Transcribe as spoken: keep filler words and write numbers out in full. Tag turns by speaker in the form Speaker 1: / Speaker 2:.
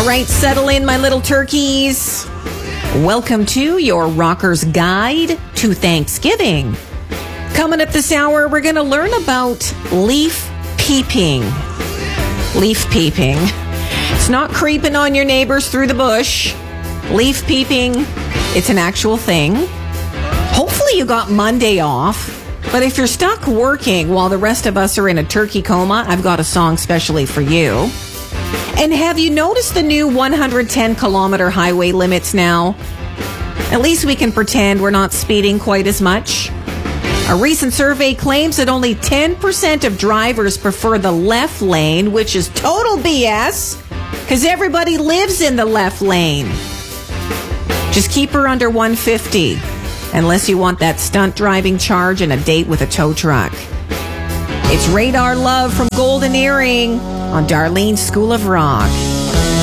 Speaker 1: right, settle in, my little turkeys. Welcome to your Rocker's Guide to Thanksgiving. Coming up this hour, we're going to learn about leaf peeping. Leaf peeping. It's not creeping on your neighbors through the bush. Leaf peeping, it's an actual thing. Hopefully you got Monday off. But if you're stuck working while the rest of us are in a turkey coma, I've got a song specially for you. And have you noticed the new one hundred ten kilometer highway limits now? At least we can pretend we're not speeding quite as much. A recent survey claims that only ten percent of drivers prefer the left lane, which is total B S, because everybody lives in the left lane. Just keep her under one fifty, unless you want that stunt driving charge and a date with a tow truck. It's Radar Love from Golden Earring on Darlene's School of Rock.